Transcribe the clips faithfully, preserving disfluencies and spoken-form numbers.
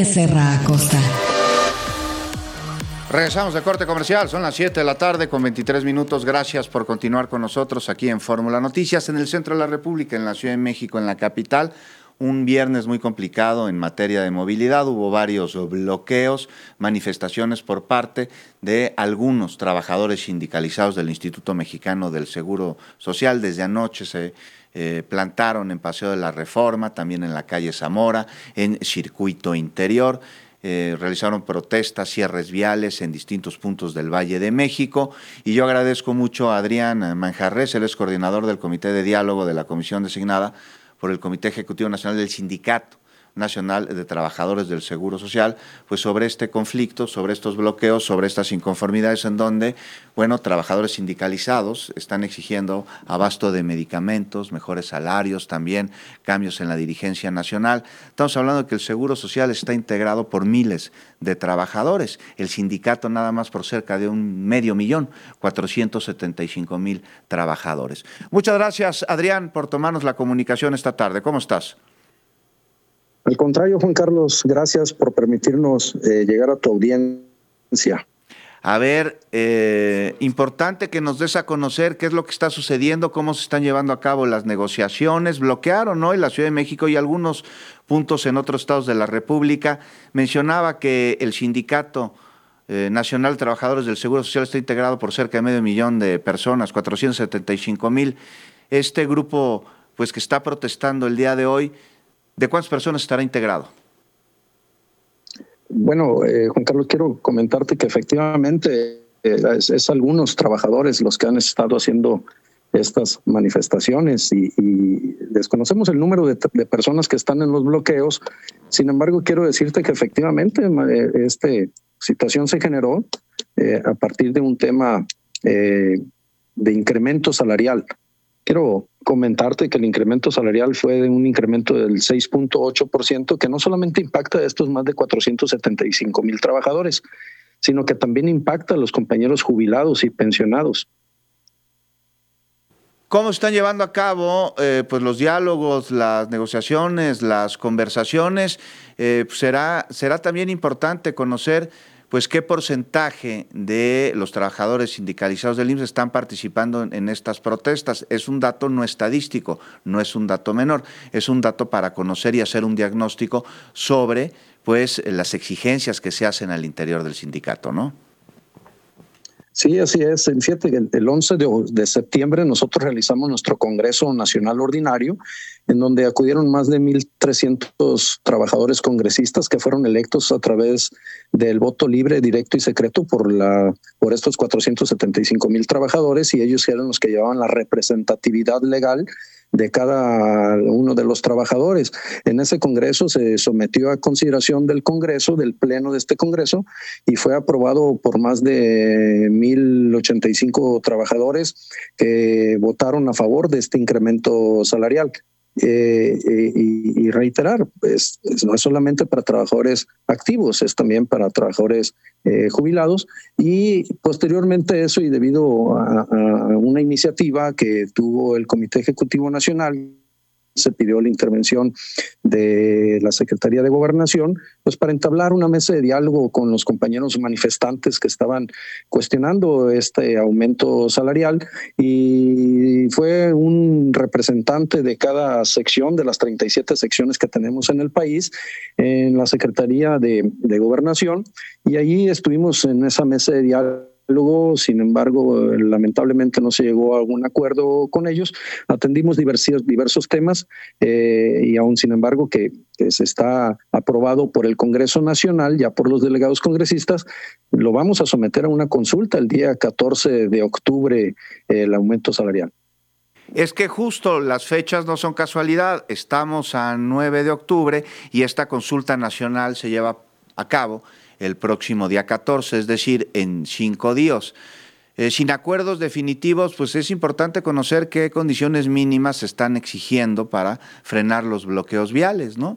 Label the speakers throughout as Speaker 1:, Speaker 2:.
Speaker 1: Serra Acosta.
Speaker 2: Regresamos de corte comercial, son las siete de la tarde con veintitrés minutos. Gracias por continuar con nosotros aquí en Fórmula Noticias, en el centro de la República, en la Ciudad de México, en la capital. Un viernes muy complicado en materia de movilidad, hubo varios bloqueos, manifestaciones por parte de algunos trabajadores sindicalizados del Instituto Mexicano del Seguro Social. Desde anoche se eh, plantaron en Paseo de la Reforma, también en la calle Zamora, en Circuito Interior. Eh, realizaron protestas, cierres viales en distintos puntos del Valle de México, y yo agradezco mucho a Adrián Manjarres, él es coordinador del Comité de Diálogo de la Comisión designada por el Comité Ejecutivo Nacional del Sindicato Nacional de Trabajadores del Seguro Social, pues sobre este conflicto, sobre estos bloqueos, sobre estas inconformidades en donde, bueno, trabajadores sindicalizados están exigiendo abasto de medicamentos, mejores salarios, también cambios en la dirigencia nacional. Estamos hablando de que el Seguro Social está integrado por miles de trabajadores, el sindicato nada más por cerca de un medio millón, cuatrocientos setenta y cinco mil trabajadores. Muchas gracias, Adrián, por tomarnos la comunicación esta tarde. ¿Cómo estás?
Speaker 3: Al contrario, Juan Carlos, gracias por permitirnos eh, llegar a tu audiencia.
Speaker 2: A ver, eh, importante que nos des a conocer qué es lo que está sucediendo, cómo se están llevando a cabo las negociaciones. Bloquearon hoy la Ciudad de México y algunos puntos en otros estados de la República. Mencionaba que el Sindicato eh, Nacional de Trabajadores del Seguro Social está integrado por cerca de medio millón de personas, cuatrocientos setenta y cinco mil. Este grupo, pues, que está protestando el día de hoy, ¿de cuántas personas estará integrado?
Speaker 3: Bueno, eh, Juan Carlos, quiero comentarte que efectivamente eh, es, es algunos trabajadores los que han estado haciendo estas manifestaciones y, y desconocemos el número de, de personas que están en los bloqueos. Sin embargo, quiero decirte que efectivamente eh, esta situación se generó eh, a partir de un tema eh, de incremento salarial. Quiero comentarte que el incremento salarial fue de un incremento del seis punto ocho por ciento, que no solamente impacta a estos más de cuatrocientos setenta y cinco mil trabajadores, sino que también impacta a los compañeros jubilados y pensionados.
Speaker 2: ¿Cómo están llevando a cabo eh, pues los diálogos, las negociaciones, las conversaciones? Eh, será, será también importante conocer pues qué porcentaje de los trabajadores sindicalizados del I M S S están participando en, en estas protestas. Es un dato no estadístico, no es un dato menor, es un dato para conocer y hacer un diagnóstico sobre pues las exigencias que se hacen al interior del sindicato, ¿no?
Speaker 3: Sí, así es. Fíjate que el once de septiembre nosotros realizamos nuestro Congreso Nacional Ordinario, en donde acudieron más de mil trescientos trabajadores congresistas que fueron electos a través del voto libre, directo y secreto por, la, por estos cuatrocientos setenta y cinco mil trabajadores, y ellos eran los que llevaban la representatividad legal de cada uno de los trabajadores. En ese Congreso se sometió a consideración del Congreso, del Pleno de este Congreso, y fue aprobado por más de mil ochenta y cinco trabajadores que votaron a favor de este incremento salarial. Eh, eh, y, y reiterar, pues, no es solamente para trabajadores activos, es también para trabajadores eh, jubilados, y posteriormente eso, y debido a, a una iniciativa que tuvo el Comité Ejecutivo Nacional, se pidió la intervención de la Secretaría de Gobernación, pues para entablar una mesa de diálogo con los compañeros manifestantes que estaban cuestionando este aumento salarial, y fue un representante de cada sección de las treinta y siete secciones que tenemos en el país en la Secretaría de, de Gobernación, y allí estuvimos en esa mesa de diálogo. Sin embargo, lamentablemente no se llegó a algún acuerdo con ellos. Atendimos diversos, diversos temas eh, y aún sin embargo que, que se está aprobado por el Congreso Nacional, ya por los delegados congresistas, lo vamos a someter a una consulta el día catorce de octubre, eh, el aumento salarial.
Speaker 2: Es que justo las fechas no son casualidad. Estamos a nueve de octubre y esta consulta nacional se lleva a cabo el próximo día catorce, es decir, en cinco días. Eh, sin acuerdos definitivos, pues es importante conocer qué condiciones mínimas se están exigiendo para frenar los bloqueos viales, ¿no?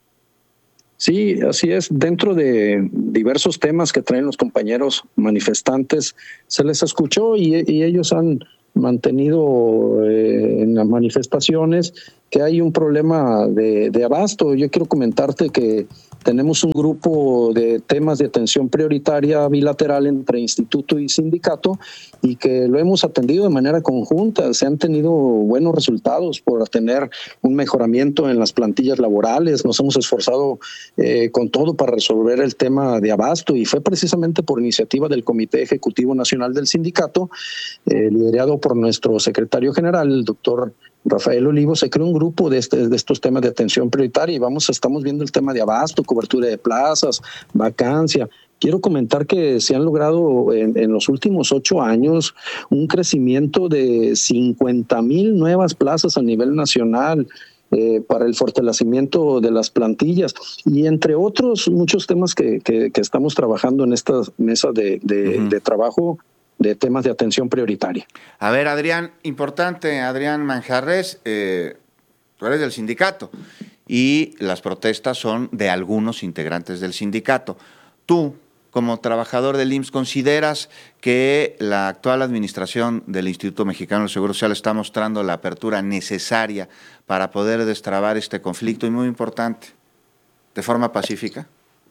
Speaker 3: Sí, así es. Dentro de diversos temas que traen los compañeros manifestantes, se les escuchó y, y ellos han mantenido eh, en las manifestaciones que hay un problema de, de abasto. Yo quiero comentarte que tenemos un grupo de temas de atención prioritaria bilateral entre instituto y sindicato y que lo hemos atendido de manera conjunta. Se han tenido buenos resultados por tener un mejoramiento en las plantillas laborales. Nos hemos esforzado eh, con todo para resolver el tema de abasto y fue precisamente por iniciativa del Comité Ejecutivo Nacional del Sindicato, eh, liderado por nuestro secretario general, el doctor Rafael Olivos. Se creó un grupo de, este, de estos temas de atención prioritaria y vamos, estamos viendo el tema de abasto, cobertura de plazas, vacancia. Quiero comentar que se han logrado en, en los últimos ocho años un crecimiento de cincuenta mil nuevas plazas a nivel nacional eh, para el fortalecimiento de las plantillas y entre otros muchos temas que, que, que estamos trabajando en esta mesa de, de, uh-huh. de trabajo de temas de atención prioritaria.
Speaker 2: A ver, Adrián, importante, Adrián Manjarres, eh, tú eres del sindicato y las protestas son de algunos integrantes del sindicato. Tú, como trabajador del I M S S, ¿consideras que la actual administración del Instituto Mexicano del Seguro Social está mostrando la apertura necesaria para poder destrabar este conflicto y muy importante, de forma pacífica?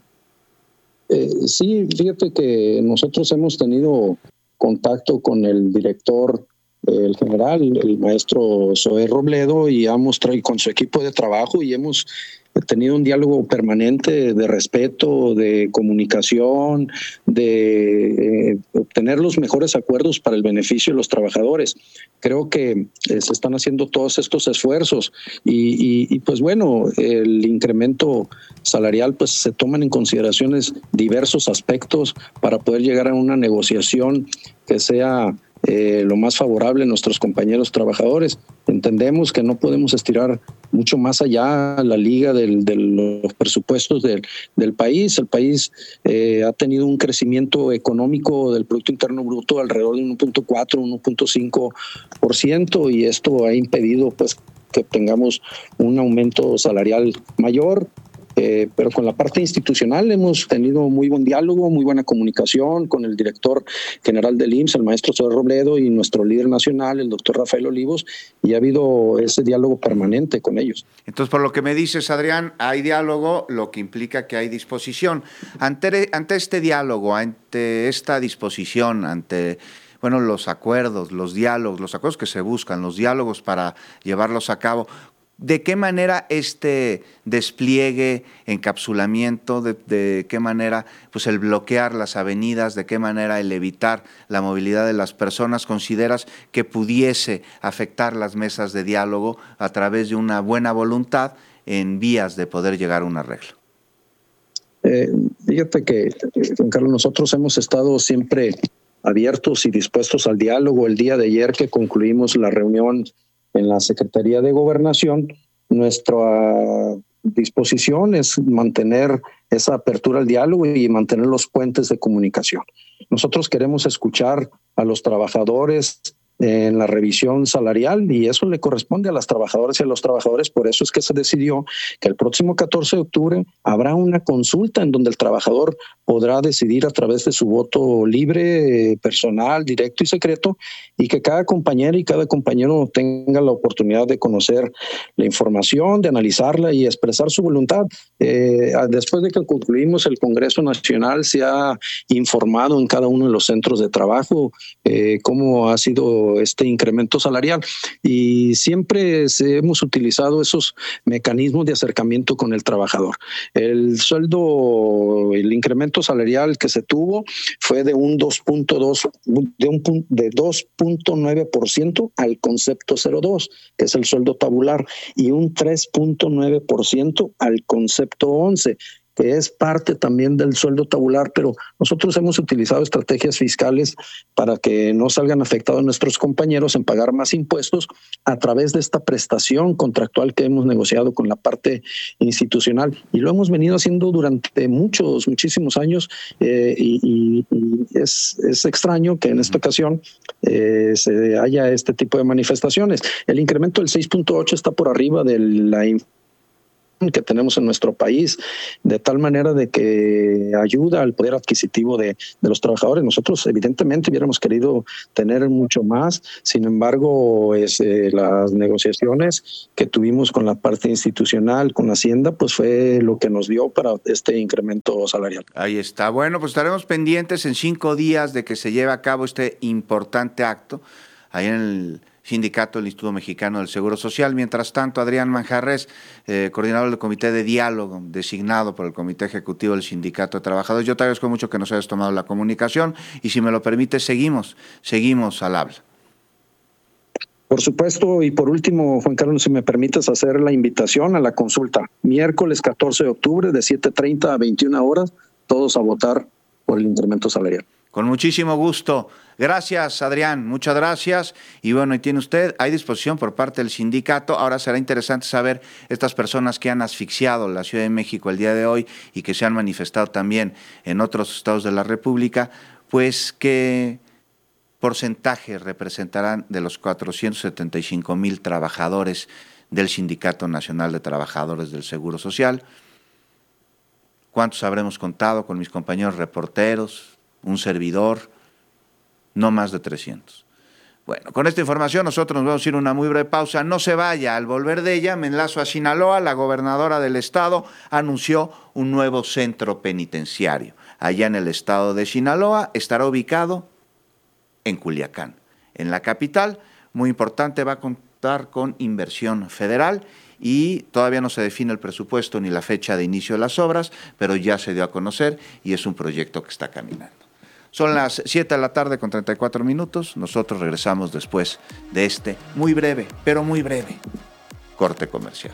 Speaker 3: Eh, sí, fíjate que nosotros hemos tenido contacto con el director, el general, el maestro Zoé Robledo, y hemos traído con su equipo de trabajo y hemos tenido un diálogo permanente de respeto, de comunicación, de eh, obtener los mejores acuerdos para el beneficio de los trabajadores. Creo que eh, se están haciendo todos estos esfuerzos y, y, y pues bueno, el incremento salarial pues se toman en consideraciones diversos aspectos para poder llegar a una negociación que sea Eh, lo más favorable a nuestros compañeros trabajadores. Entendemos que no podemos estirar mucho más allá la liga del, de los presupuestos del, del país. El país eh, ha tenido un crecimiento económico del Producto Interno Bruto alrededor de uno punto cuatro, uno punto cinco por ciento y esto ha impedido pues que tengamos un aumento salarial mayor. Eh, pero con la parte institucional hemos tenido muy buen diálogo, muy buena comunicación con el director general del I M S S, el maestro Zoé Robledo, y nuestro líder nacional, el doctor Rafael Olivos, y ha habido ese diálogo permanente con ellos.
Speaker 2: Entonces, por lo que me dices, Adrián, hay diálogo, lo que implica que hay disposición. Ante, ante este diálogo, ante esta disposición, ante bueno, los acuerdos, los diálogos, los acuerdos que se buscan, los diálogos para llevarlos a cabo, ¿de qué manera este despliegue, encapsulamiento, de, de qué manera pues el bloquear las avenidas, de qué manera el evitar la movilidad de las personas, consideras que pudiese afectar las mesas de diálogo a través de una buena voluntad en vías de poder llegar a un arreglo?
Speaker 3: Eh, fíjate que, Juan Carlos, nosotros hemos estado siempre abiertos y dispuestos al diálogo. El día de ayer que concluimos la reunión en la Secretaría de Gobernación, nuestra disposición es mantener esa apertura al diálogo y mantener los puentes de comunicación. Nosotros queremos escuchar a los trabajadores en la revisión salarial y eso le corresponde a las trabajadoras y a los trabajadores. Por eso es que se decidió que el próximo catorce de octubre habrá una consulta en donde el trabajador podrá decidir a través de su voto libre, personal, directo y secreto, y que cada compañera y cada compañero tenga la oportunidad de conocer la información, de analizarla y expresar su voluntad. Eh, después de que concluimos el Congreso Nacional, se ha informado en cada uno de los centros de trabajo eh, cómo ha sido este incremento salarial y siempre se hemos utilizado esos mecanismos de acercamiento con el trabajador. El sueldo, el incremento salarial que se tuvo fue de un dos punto dos de un de dos punto nueve por ciento al concepto cero dos, que es el sueldo tabular, y un tres punto nueve por ciento al concepto once, que es parte también del sueldo tabular, pero nosotros hemos utilizado estrategias fiscales para que no salgan afectados nuestros compañeros en pagar más impuestos a través de esta prestación contractual que hemos negociado con la parte institucional. Y lo hemos venido haciendo durante muchos, muchísimos años eh, y, y, y es, es extraño que en esta ocasión eh, se haya este tipo de manifestaciones. El incremento del seis punto ocho está por arriba de la inflación que tenemos en nuestro país, de tal manera de que ayuda al poder adquisitivo de, de los trabajadores. Nosotros evidentemente hubiéramos querido tener mucho más, sin embargo, es, eh, las negociaciones que tuvimos con la parte institucional, con Hacienda, pues fue lo que nos dio para este incremento salarial.
Speaker 2: Ahí está. Bueno, pues estaremos pendientes en cinco días de que se lleve a cabo este importante acto ahí en el sindicato del Instituto Mexicano del Seguro Social. Mientras tanto, Adrián Manjarres, eh, coordinador del Comité de Diálogo, designado por el Comité Ejecutivo del Sindicato de Trabajadores, yo te agradezco mucho que nos hayas tomado la comunicación y si me lo permite, seguimos, seguimos al habla.
Speaker 3: Por supuesto, y por último, Juan Carlos, si me permites hacer la invitación a la consulta. Miércoles catorce de octubre de siete treinta a veintiuna horas, todos a votar por el incremento salarial.
Speaker 2: Con muchísimo gusto. Gracias, Adrián, muchas gracias. Y bueno, y tiene usted, hay disposición por parte del sindicato. Ahora será interesante saber estas personas que han asfixiado la Ciudad de México el día de hoy y que se han manifestado también en otros estados de la República, pues qué porcentaje representarán de los cuatrocientos setenta y cinco mil trabajadores del Sindicato Nacional de Trabajadores del Seguro Social. ¿Cuántos habremos contado con mis compañeros reporteros? Un servidor, no más de trescientos. Bueno, con esta información nosotros nos vamos a ir a una muy breve pausa. No se vaya, al volver de ella me enlazo a Sinaloa. La gobernadora del estado anunció un nuevo centro penitenciario. Allá en el estado de Sinaloa estará ubicado en Culiacán. En la capital, muy importante, va a contar con inversión federal y todavía no se define el presupuesto ni la fecha de inicio de las obras, pero ya se dio a conocer y es un proyecto que está caminando. Son las siete de la tarde con treinta y cuatro minutos. Nosotros regresamos después de este muy breve, pero muy breve, corte comercial.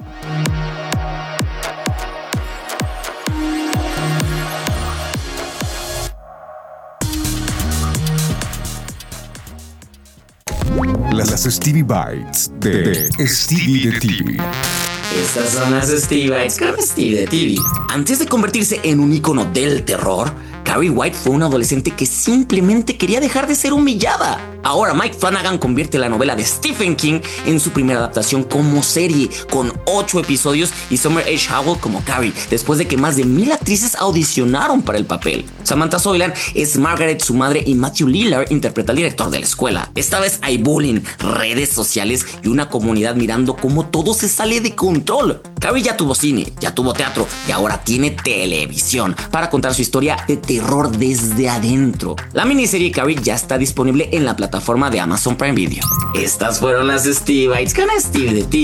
Speaker 1: Las Stevie Bites de Stevie de T V.
Speaker 4: Estas son las Stevie Bites con Stevie de T V. Antes de convertirse en un ícono del terror, Carrie White fue una adolescente que simplemente quería dejar de ser humillada. Ahora Mike Flanagan convierte la novela de Stephen King en su primera adaptación como serie, con ocho episodios y Summer H. Howell como Carrie, después de que más de mil actrices audicionaron para el papel. Samantha Soilan es Margaret, su madre, y Matthew Lillard interpreta al director de la escuela. Esta vez hay bullying, redes sociales y una comunidad mirando cómo todo se sale de control. Carrie ya tuvo cine, ya tuvo teatro y ahora tiene televisión para contar su historia de terror desde adentro. La miniserie Carrie ya está disponible en la plataforma de Amazon Prime Video. Estas fueron las Stevie Bites con Stevie de T V.